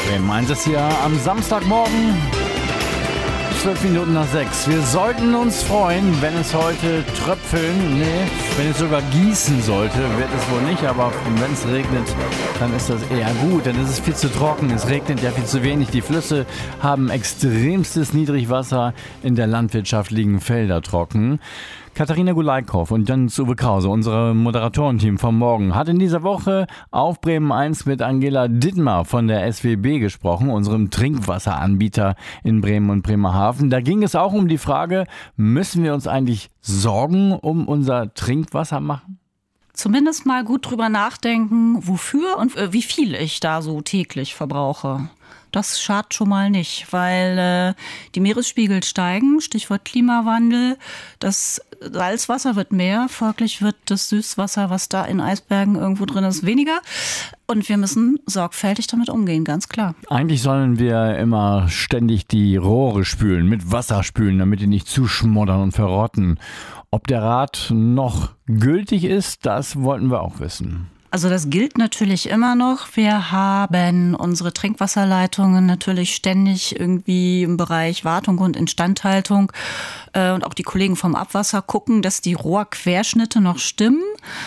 Bremen 1 ist hier am Samstagmorgen, 12 Minuten nach 6. Wir sollten uns freuen, wenn es heute wenn es sogar gießen sollte, wird es wohl nicht, aber wenn es regnet, dann ist das eher gut, denn es ist viel zu trocken, es regnet ja viel zu wenig, die Flüsse haben extremstes Niedrigwasser, in der Landwirtschaft liegen Felder trocken. Katharina Gulaikow und Jens-Uwe Krause, unser Moderatorenteam vom Morgen, hat in dieser Woche auf Bremen 1 mit Angela Dittmar von der SWB gesprochen, unserem Trinkwasseranbieter in Bremen und Bremerhaven. Da ging es auch um die Frage, müssen wir uns eigentlich Sorgen um unser Trinkwasser machen? Zumindest mal gut drüber nachdenken, wofür und wie viel ich da so täglich verbrauche. Das schadet schon mal nicht, weil die Meeresspiegel steigen, Stichwort Klimawandel, das Salzwasser wird mehr, folglich wird das Süßwasser, was da in Eisbergen irgendwo drin ist, weniger. Und wir müssen sorgfältig damit umgehen, ganz klar. Eigentlich sollen wir immer ständig die Rohre spülen, mit Wasser spülen, damit die nicht zuschmoddern und verrotten. Ob der Rat noch gültig ist, das wollten wir auch wissen. Also das gilt natürlich immer noch. Wir haben unsere Trinkwasserleitungen natürlich ständig irgendwie im Bereich Wartung und Instandhaltung. Und auch die Kollegen vom Abwasser gucken, dass die Rohrquerschnitte noch stimmen.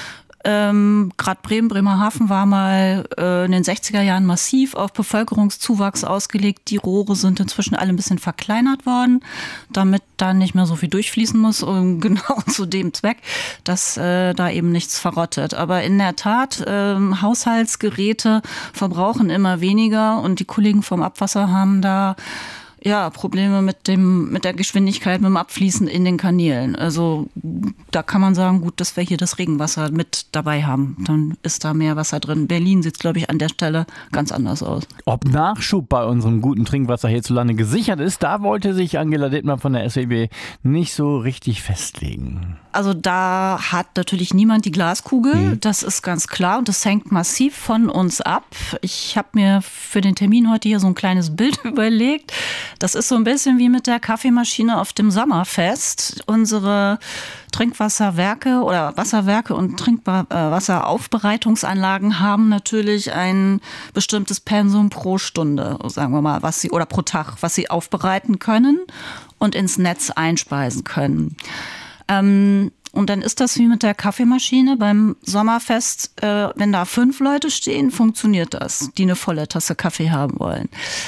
Gerade Bremerhaven war mal in den 60er Jahren massiv auf Bevölkerungszuwachs ausgelegt. Die Rohre sind inzwischen alle ein bisschen verkleinert worden, damit da nicht mehr so viel durchfließen muss, genau zu dem Zweck, dass da eben nichts verrottet. Aber in der Tat, Haushaltsgeräte verbrauchen immer weniger und die Kollegen vom Abwasser haben da Probleme mit der Geschwindigkeit, mit dem Abfließen in den Kanälen. Also da kann man sagen, gut, dass wir hier das Regenwasser mit dabei haben. Dann ist da mehr Wasser drin. Berlin sieht, glaube ich, an der Stelle ganz anders aus. Ob Nachschub bei unserem guten Trinkwasser hierzulande gesichert ist, da wollte sich Angela Dittmar von der SWB nicht so richtig festlegen. Also da hat natürlich niemand die Glaskugel, das ist ganz klar und das hängt massiv von uns ab. Ich habe mir für den Termin heute hier so ein kleines Bild überlegt. Das ist so ein bisschen wie mit der Kaffeemaschine auf dem Sommerfest. Unsere Trinkwasserwerke oder Wasserwerke und Trinkwasseraufbereitungsanlagen haben natürlich ein bestimmtes Pensum pro Stunde, sagen wir mal, oder pro Tag, was sie aufbereiten können und ins Netz einspeisen können. Und dann ist das wie mit der Kaffeemaschine beim Sommerfest, wenn da 5 Leute stehen, funktioniert das, die eine volle Tasse Kaffee haben wollen.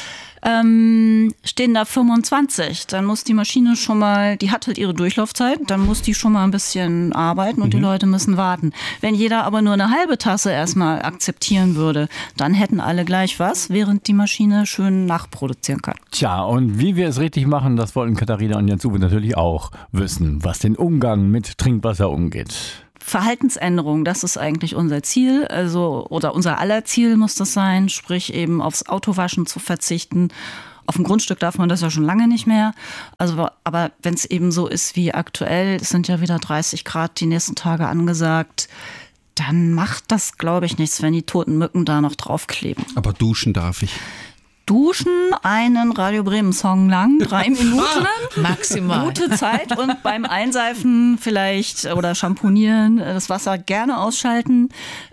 Stehen da 25, dann muss die Maschine schon mal, die hat halt ihre Durchlaufzeit, dann muss die schon mal ein bisschen arbeiten und die Leute müssen warten. Wenn jeder aber nur eine halbe Tasse erstmal akzeptieren würde, dann hätten alle gleich was, während die Maschine schön nachproduzieren kann. Tja, und wie wir es richtig machen, das wollten Katharina und Jens-Uwe natürlich auch wissen, was den Umgang mit Trinkwasser umgeht. Verhaltensänderung, das ist eigentlich unser Ziel, oder unser aller Ziel muss das sein, sprich eben aufs Autowaschen zu verzichten. Auf dem Grundstück darf man das ja schon lange nicht mehr. Aber wenn es eben so ist wie aktuell, es sind ja wieder 30 Grad die nächsten Tage angesagt, dann macht das, glaube ich, nichts, wenn die toten Mücken da noch draufkleben. Aber duschen darf ich. Duschen, einen Radio Bremen Song lang, 3 Minuten maximal. Gute Zeit und beim Einseifen vielleicht oder Schamponieren das Wasser gerne ausschalten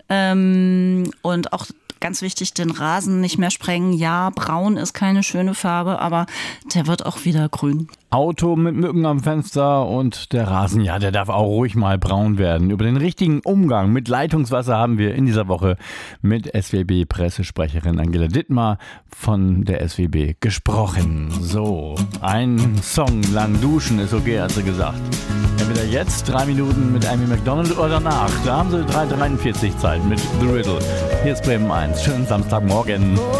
und auch ganz wichtig, den Rasen nicht mehr sprengen. Ja, braun ist keine schöne Farbe, aber der wird auch wieder grün. Auto mit Mücken am Fenster und der Rasen, ja, der darf auch ruhig mal braun werden. Über den richtigen Umgang mit Leitungswasser haben wir in dieser Woche mit SWB-Pressesprecherin Angela Dittmar von der SWB gesprochen. So, ein Song lang duschen ist okay, hat sie gesagt. Entweder jetzt 3 Minuten mit Amy Macdonald oder danach. Da haben sie 3:43 Zeit mit The Riddle. Hier ist Bremen 1. Schönen Samstagmorgen.